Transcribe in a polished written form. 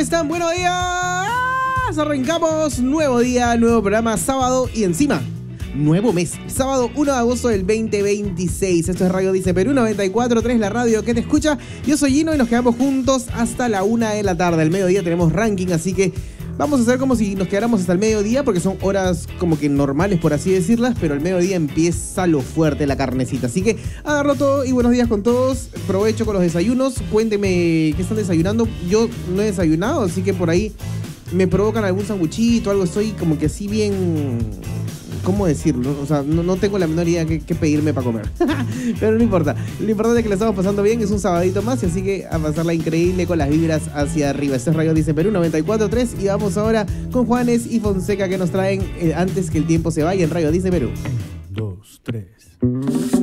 ¿Están? Buenos días. Arrancamos nuevo día, nuevo programa, sábado y encima nuevo mes. Sábado 1 de agosto del 2026. Esto es Radio Dice Perú 94.3, la radio que te escucha. Yo soy Gino y nos quedamos juntos hasta la 1 de la tarde. Al mediodía tenemos ranking, así que vamos a hacer como si nos quedáramos hasta el mediodía, porque son horas como que normales, por así decirlas, pero al mediodía empieza lo fuerte, la carnecita. Así que agarro todo y buenos días con todos. Provecho con los desayunos. Cuéntenme qué están desayunando. Yo no he desayunado, así que por ahí me provocan algún sanguchito, algo. Estoy como que así bien... ¿Cómo decirlo? O sea, no tengo la menor idea qué pedirme para comer. Pero no importa. Lo importante es que la estamos pasando bien. Es un sabadito más, y así que a pasarla increíble con las vibras hacia arriba. Este es Radio Dice Perú 94.3 y vamos ahora con Juanes y Fonseca, que nos traen Antes que el tiempo se vaya en Radio Dice Perú. 1, 2, 3.